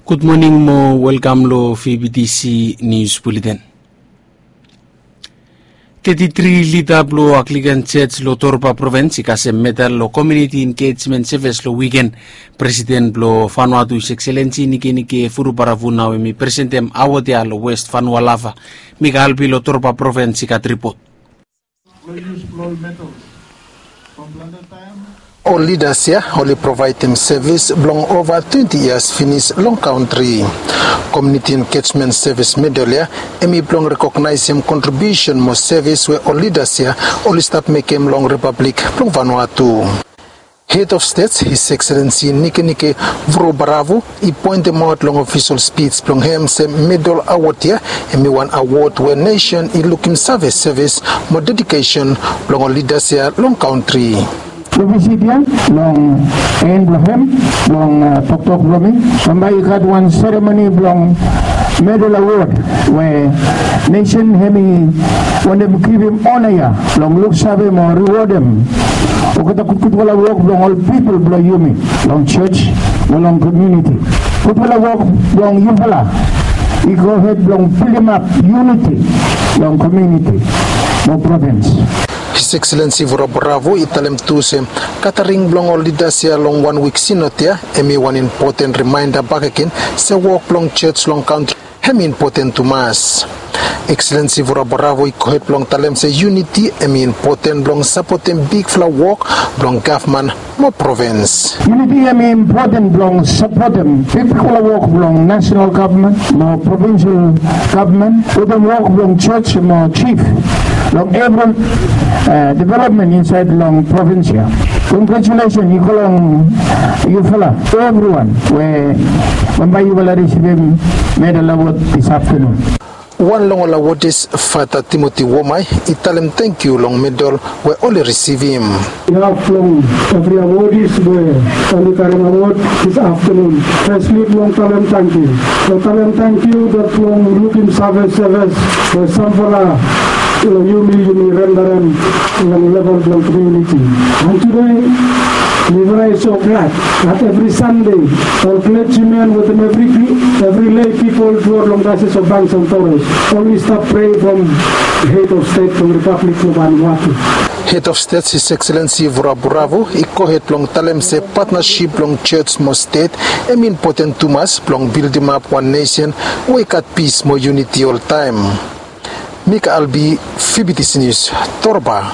Good morning mo, welcome lo PBTC News Bulletin. 33 lita lo Akligan Church lo Torpa Province kasi medal lo Community Engagement Service lo weekend President lo Vanuatu His Excellency niki furu paravuna mi President awadia lo West Vanuatu Mika albi lo Torpa Province ka tripod. All leaders here only provide them service belong over 20 years finish long country. Community Engagement Service medal here, Emi belong recognize him contribution more service where all leaders here only start make him long Republic belong Vanuatu. Head of State, His Excellency Niki Vro he point them out long official speech belong him say medal award here, Emi one award where nation he looking service more dedication belong all leaders here long country. President long and Blohem long Tok Blomi. Somebody got one ceremony long medal award where nation hemi when them give him honor ya long look sabe mo reward him. Okata kutwala work long all people blow yumi long church long community. Kutwala work long yufala. We go ahead long fill him up unity long community no province. His Excellency Bravo italem tuse Catering blong all leaders here long 1 week sinotia emi one important reminder back again say walk long church long country hem important to mass. Excellency Bravo ikohet long talem say unity emi important long supporting big flower walk long government more province. Unity emi important long supporting big flower walk long national government more provincial government with the walk long church more chief long every development inside long province here. Congratulations, you fella, to everyone. Where you will receive medal award this afternoon. One long award is Father Timothy Womai. Italem thank you long medal we only receive him. We have long every award is where only carrying award this afternoon. Firstly, long talent thank you. Long talent thank you that long looking service where some fella you rendered level of community. And today, we are very so glad that every Sunday, our clergymen within every lay people who are long basis of banks and Torres only stop praying from the head of state from the Republic of Vanuatu. Head of State, His Excellency Bravo, ikohet long talem se partnership long church mo state, important to us long build him up one nation, wake at peace more unity all time. Mika Albi, PBTC News, Torba.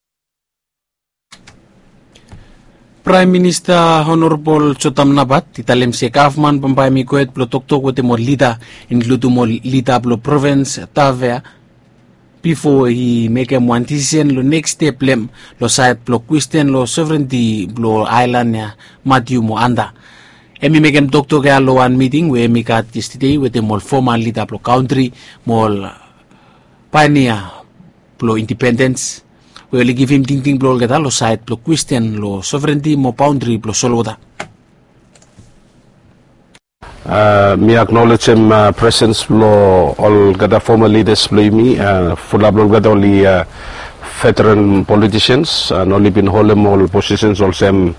Prime Minister Honorable Chotam Nabat, italem se government pampai mi koet plotoktok wote mo lida, include mo lida blo province Tavea, before he make a one decision lo next step lem lo side blo question lo sovereignty blo island ya Matthew mo anda. Emi make em doktor ke lo one meeting we mi kat yesterday with the more formal lida blo country more pioneer blo independence. We only give him ting blo gata lo side blo question lo sovereignty mo boundary blo solota. Me acknowledge him presence blo all gata former leaders blo me full blo gata only veteran politicians and only been hold them all positions also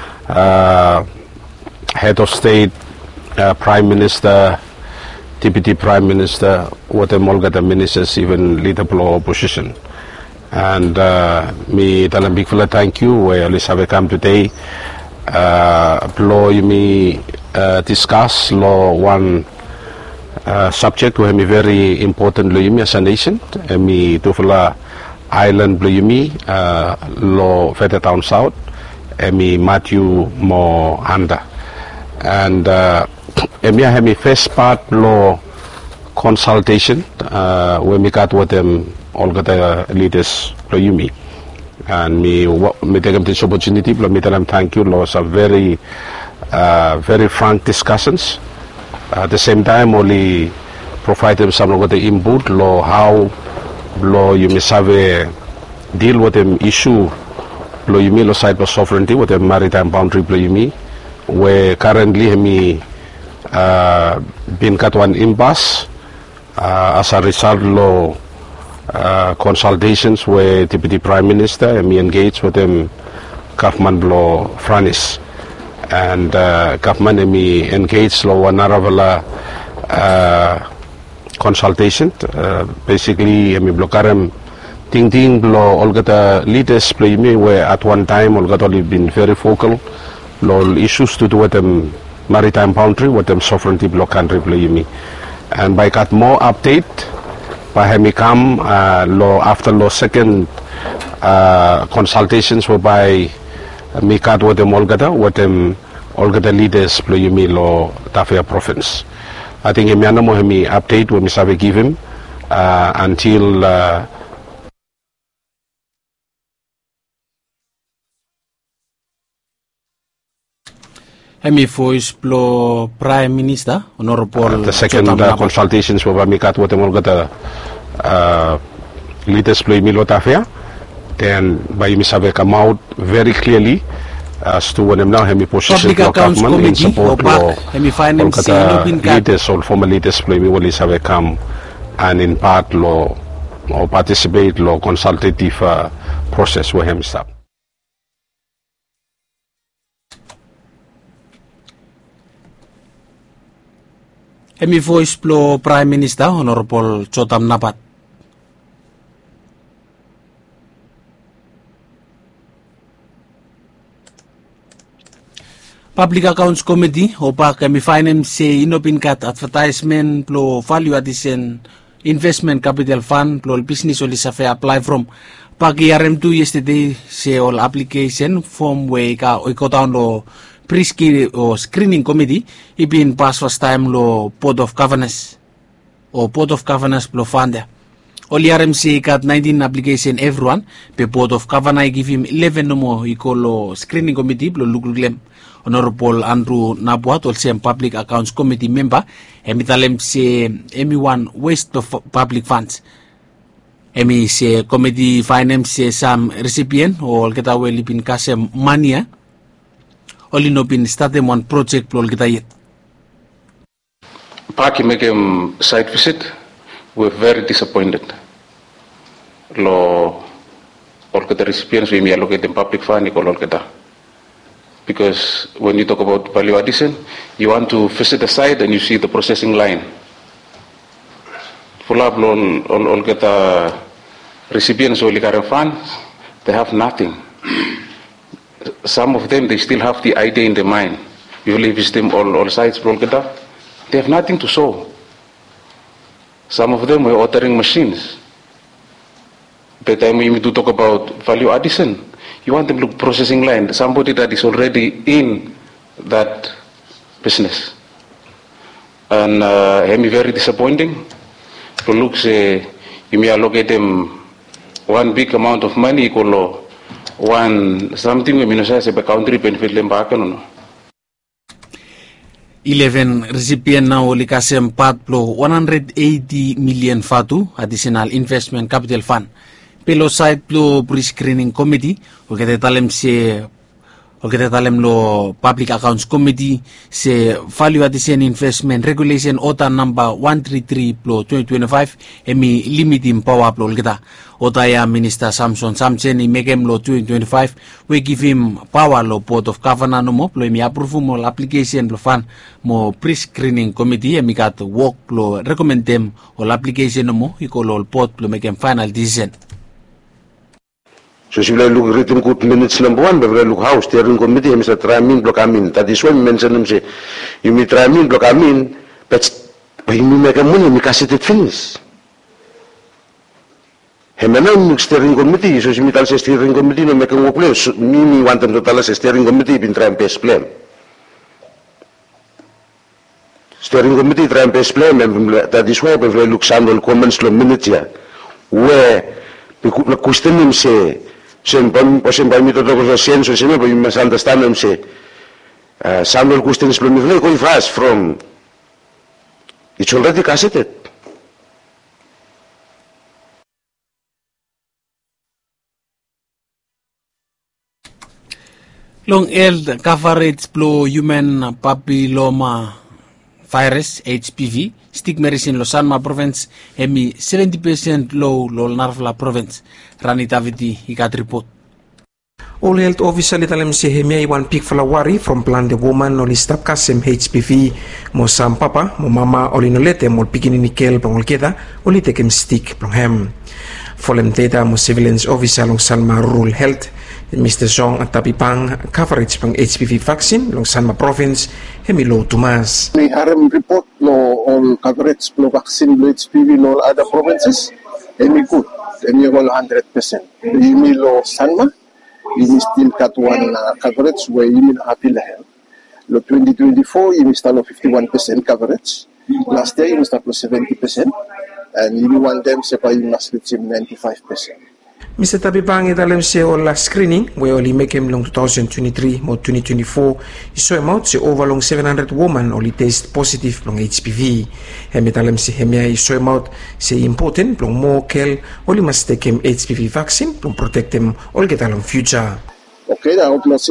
head of state, prime minister, deputy prime minister, what them all gata ministers even leader blo opposition. And me tell them big fella thank you. We at least have come today. Blow me discuss law one subject where me very important lo as a nation. Me to fella island blow me law further down south. Me Matthew mo anda. And me have me first part law consultation where me got with them. All the leaders for me, and me take up this opportunity. Me tell them thank you. Lots of very frank discussions. At the same time, only provide them some of the input. How you may have deal with them issue. You may lo side of sovereignty with the maritime boundary. You may where currently me been cut one impasse as a result consultations with Deputy Prime Minister and me engaged with them government law Franis and government emi engaged lo wanaravela consultation basically emi blokarem ting lo olgata leaders play me where at one time olgata been very vocal lo issues to do with them maritime boundary with them sovereignty block country play me, and by got more update by hemi come lo after lo second consultations whereby me got with them olgata leaders play me lo Tafea province. I think hemi anamo hemi update when me sabe give him until Hemi voice plo Prime Minister Honorable the second consultations were me got with them olgata leaders play me lo Tafea. Then by me sabe come out very clearly as to when now hemi position Public Accounts government in Committee support o hemi finance leaders or former leaders play me will sabe come and in part lo or participate lo consultative process where hemi stop. Hemi voice plo Prime Minister Honorable Chotam Nabat. Public Accounts Committee opa kami finance se inopinkat advertisement plo value addition investment capital fund plo business oli safe apply from pagi RM2 yesterday se all application form way ka oiko down lo screening committee ibin pass first time lo Board of Governors o Board of Governors plo fund oli RMC got 19 application everyone pe Board of Governors give him 11 no mo ikolo screening committee plo luglem. Honorable Andrew Nabuat, also Public Accounts Committee member, emitalem se ME1 waste of public funds. Emi se committee finance se some recipient or kita we lipin kase mania. Oli no bin started one project plo kita yet. Paki make site visit, we're very disappointed. Lo all kita recipients we allocate in public fund all kita. Because when you talk about value addition, you want to visit the site and you see the processing line. Full up all get recipients of current funds, they have nothing. Some of them they still have the idea in their mind. You will visit them all sites, they have nothing to show. Some of them were ordering machines. By the time we do talk about value addition, you want them to look processing line, somebody that is already in that business. And it's very disappointing to look say you may allocate them one big amount of money equal one something we may say a country benefit them back no. 11 recipient na oli kasem patlo 180 million fatu additional investment capital fund. Pelo site plo pre-screening committee o kete talem lo Public Accounts Committee se value addition investment regulation OTA number 133 plo 2025 emi limiting power plo kita OTA ya Minister Samson Samchen i megem lo 2025 we give him power lo Board of Governors no mo plo emi approve mo application plo fan mo pre-screening committee emi kat work plo recommend them o application no mo ikolo board plo megem final decision. So if you look written good minutes number one, but we look house steering committee, Mr. Tramin block amin. That is why we mention him say, you may Tramin block amin, but you make a money, make a set it finish. Hemana steering committee, so you tell steering committee no make a work place. Me want them to tell us steering committee been trying best plan. Steering committee trying best plan, and that is why we look sample comments lo minutes here, where the question him say. Sempre mi tot el ciència sempre però més understand em say some of the questions from me going fast from it's already cassetted. Long health coverage plo human papilloma virus HPV stigma in Losanma province emi 70% low lo Narvla province rani Davidi ikat report. All health officer litalem si hemia iwan pik falawari from plan the woman oli stap kasem HPV mo sam papa mo mama oli nolete mo pikini nikel pangol keda oli tekem stick plong hem. Folem data mo surveillance officer long Sanma Rural Health Mr. Zong at Tapipang coverage pang HPV vaccine long Sanma province hemi low tumas. May harem report no all coverage flu vaccine lo HPV no other provinces hemi good hemi all 100%. Hemi lo Sanma ini still cut one coverage where ini happy lahel. Lo 2024 ini start 51% coverage. Last year ini start 70%. And you want them to pay must reach 95%. Mr. Tapipang italem se ola screening we only make him long 2023 mo 2024 iso amount se over long 700 women only test positive long HPV. Hem italem se hemia iso amount se important long more kel only must take him HPV vaccine long protect them all get along future. Okay, now plus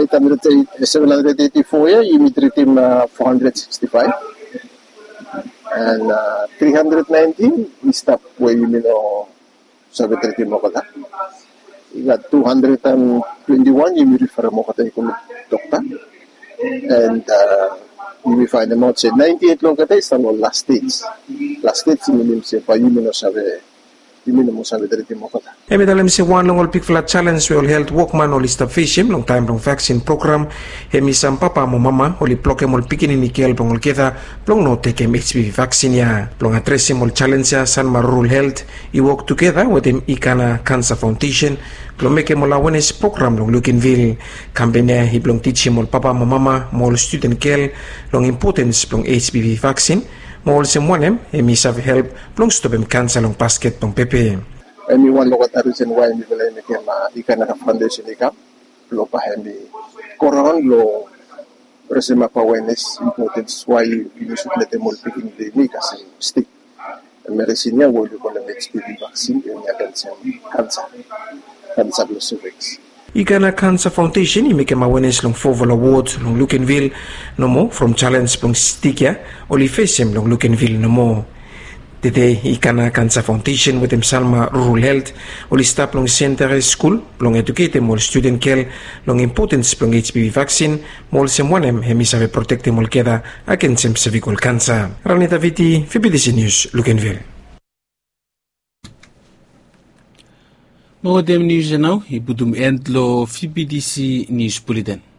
784 year you need treat him 465. And 319 we stop where you know sabi treaty mo kada. You got 221 you refer mo kada yung doctor. And you will find them out say 98 long kada is the last stage. Last stage minimum say pa you know sabi mo sabi treaty mo kada. Emi dalam si one long all pick flat challenge we all health workman all stop fishing long time long vaccine program hemi sam papa mo mama oli ploke mol pikini nikel pong keda plong no take HPV vaccine ya plong address mol challenge ya Sanma Rural Health I work together with them Ikana Cancer Foundation plong make mol awareness program long Lukinville campaign hi plong teach mol papa mo mama mol student kel long importance plong HPV vaccine mol semwanem hemi save help plong stop em cancer long basket plong pepe. Anyone look at the reason why we will make him Ikana Foundation ikam lo pa hemi koron lo resema pa awareness importance why you should let them all picking the make as stick medicine ya wo you call them HPV vaccine yung cancer lo cervix. Ikana Cancer Foundation I make awareness long Foval Award long Lukinville no mo from challenge long Stikia oli face long Lukinville no mo. Today, Ikana Cancer Foundation with them Sanma Rural Health oli stop long center school long educate mol student care long importance long HPV vaccine mol semwanem hemi save protect mol keda against cervical cancer. Ranita Viti, FBDC News, Lukinville. Mga dem news now, ibudum endlo FBDC News Bulletin.